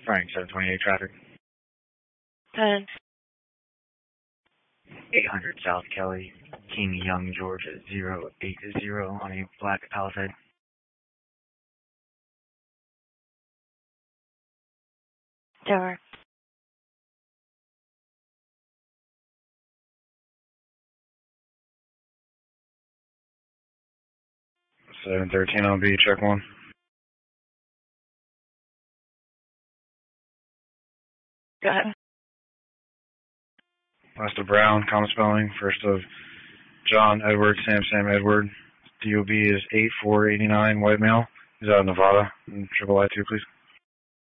Frank, 728 traffic. 10. 800 South Kelly, King Young, Georgia, 080 on a black Palisade. Door. 713 on B, check 1. Go ahead. Last of Brown, common spelling. First of John, Edward, Sam, Edward. DOB is 8489, white male. He's out of Nevada. Triple I2, please.